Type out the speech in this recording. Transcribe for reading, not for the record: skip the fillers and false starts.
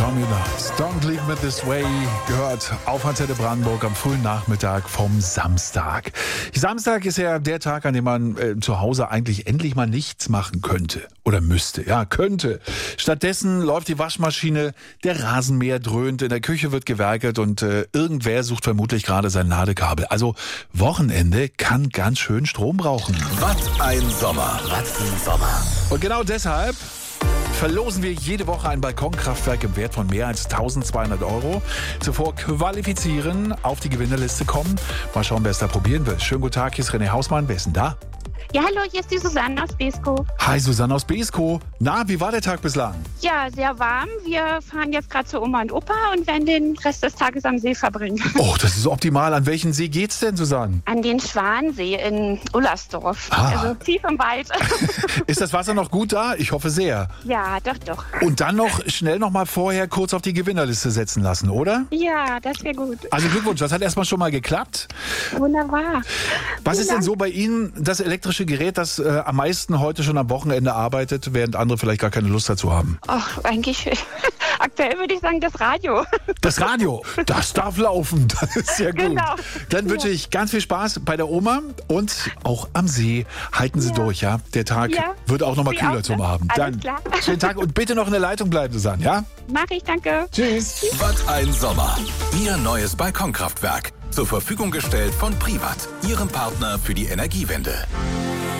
Dominos. Don't Leave Me This Way gehört auf Antenne Brandenburg am frühen Nachmittag vom Samstag. Samstag ist ja der Tag, an dem man zu Hause eigentlich endlich mal nichts machen könnte. Oder müsste. Ja, könnte. Stattdessen läuft die Waschmaschine, der Rasenmäher dröhnt, in der Küche wird gewerkelt und irgendwer sucht vermutlich gerade sein Ladekabel. Also Wochenende kann ganz schön Strom brauchen. Was ein Sommer. Und genau deshalb verlosen wir jede Woche ein Balkonkraftwerk im Wert von mehr als 1.200 €. Zuvor qualifizieren, auf die Gewinnerliste kommen. Mal schauen, wer es da probieren will. Schönen guten Tag, hier ist René Hausmann. Wer ist denn da? Ja, hallo, hier ist die Susanne aus Beeskow. Hi, Susanne aus Beeskow. Na, wie war der Tag bislang? Ja, sehr warm. Wir fahren jetzt gerade zu Oma und Opa und werden den Rest des Tages am See verbringen. Oh, das ist optimal. An welchen See geht's denn, Susanne? An den Schwansee in Ullersdorf. Also tief im Wald. Ist das Wasser noch gut da? Ich hoffe sehr. Ja, doch. Und dann schnell noch mal vorher kurz auf die Gewinnerliste setzen lassen, oder? Ja, das wäre gut. Also Glückwunsch, das hat erstmal schon mal geklappt. Wunderbar. Was ist denn so bei Ihnen das elektrische Gerät, das am meisten heute schon am Wochenende arbeitet, während andere vielleicht gar keine Lust dazu haben? Ach, eigentlich aktuell würde ich sagen das Radio. Das Radio, das darf laufen, das ist ja gut. Genau. Dann wünsche ich ganz viel Spaß bei der Oma und auch am See. Halten Sie durch, ja? Der Tag wird auch noch mal kühler zum Abend. Alles klar. Schönen Tag und bitte noch in der Leitung bleiben, Susanne, ja? Mach ich, danke. Tschüss. Was ein Sommer. Ihr neues Balkonkraftwerk. Zur Verfügung gestellt von Privat, Ihrem Partner für die Energiewende.